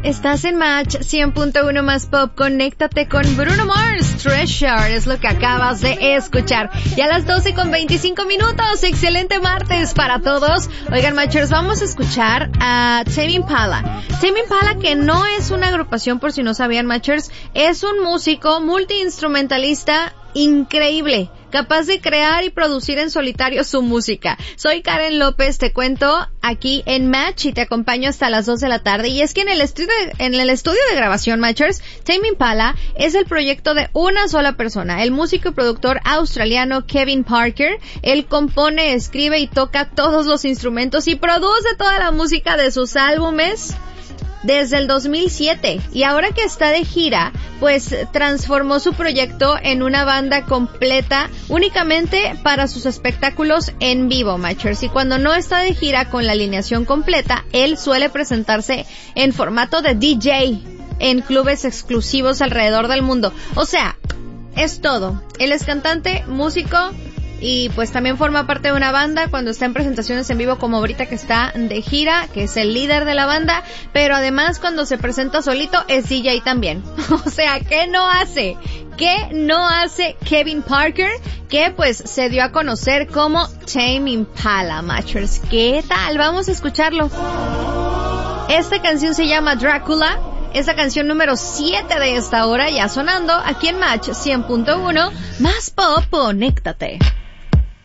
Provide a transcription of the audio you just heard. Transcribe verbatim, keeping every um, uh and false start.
Estás en Match cien punto uno más Pop. Conéctate con Bruno Mars. Treasure es lo que acabas de escuchar. Y a las doce con veinticinco minutos. Excelente martes para todos. Oigan, Matchers, vamos a escuchar a Tame Impala. Tame Impala, que no es una agrupación, por si no sabían, Matchers, es un músico multiinstrumentalista increíble, capaz de crear y producir en solitario su música. Soy Karen López, te cuento aquí en Match y te acompaño hasta las dos de la tarde. Y es que en el estudio de, en el estudio de grabación, Matchers, Tame Impala es el proyecto de una sola persona, el músico y productor australiano Kevin Parker. Él compone, escribe y toca todos los instrumentos y produce toda la música de sus álbumes desde el dos mil siete, y ahora que está de gira, pues transformó su proyecto en una banda completa únicamente para sus espectáculos en vivo, Matchers. Y cuando no está de gira con la alineación completa, él suele presentarse en formato de D J en clubes exclusivos alrededor del mundo. O sea, es todo. Él es cantante, músico, y pues también forma parte de una banda cuando está en presentaciones en vivo, como ahorita que está de gira, que es el líder de la banda, pero además cuando se presenta solito es D J también. O sea, ¿qué no hace? ¿Qué no hace Kevin Parker? Que pues se dio a conocer como Tame Impala, Matchers. ¿Qué tal? Vamos a escucharlo. Esta canción se llama Drácula. Es la canción número siete de esta hora, ya sonando aquí en Match cien punto uno más Pop. Conéctate.